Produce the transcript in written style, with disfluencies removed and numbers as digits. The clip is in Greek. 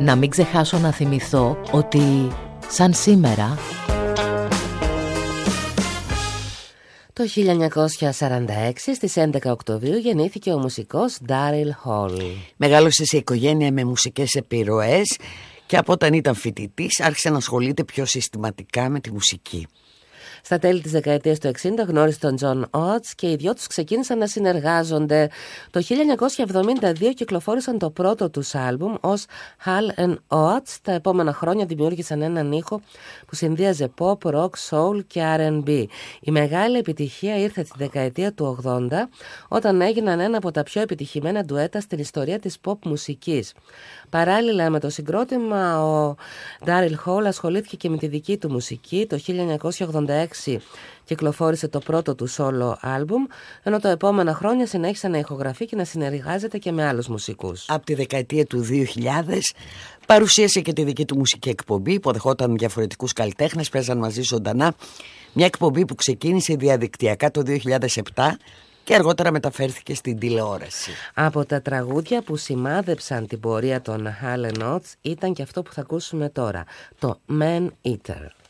Να μην ξεχάσω να θυμηθώ ότι σαν σήμερα το 1946 στις 11 Οκτωβρίου γεννήθηκε ο μουσικός Daryl Hall. Μεγάλωσε σε οικογένεια με μουσικές επιρροές και από όταν ήταν φοιτητής άρχισε να ασχολείται πιο συστηματικά με τη μουσική. Στα τέλη της δεκαετίας του 60 γνώρισε τον John Oates και οι δυο τους ξεκίνησαν να συνεργάζονται. Το 1972 κυκλοφόρησαν το πρώτο τους άλμπουμ ως Hall & Oates. Τα επόμενα χρόνια δημιούργησαν έναν ήχο που συνδύαζε pop, rock, soul και R&B. Η μεγάλη επιτυχία ήρθε στη δεκαετία του 80 όταν έγιναν ένα από τα πιο επιτυχημένα ντουέτα στην ιστορία της pop μουσικής. Παράλληλα με το συγκρότημα, ο Daryl Hall ασχολήθηκε και με τη δική του μουσική. Το 1986 κυκλοφόρησε το πρώτο του solo άλμπουμ, ενώ τα επόμενα χρόνια συνέχισε να ηχογραφεί και να συνεργάζεται και με άλλους μουσικούς. Από τη δεκαετία του 2000 παρουσίασε και τη δική του μουσική εκπομπή, υποδεχόταν διαφορετικούς καλλιτέχνες, παίζαν μαζί ζωντανά. Μια εκπομπή που ξεκίνησε διαδικτυακά το 2007 και αργότερα μεταφέρθηκε στην τηλεόραση. Από τα τραγούδια που σημάδεψαν την πορεία των Hall & Oates ήταν και αυτό που θα ακούσουμε τώρα, το Man Eater.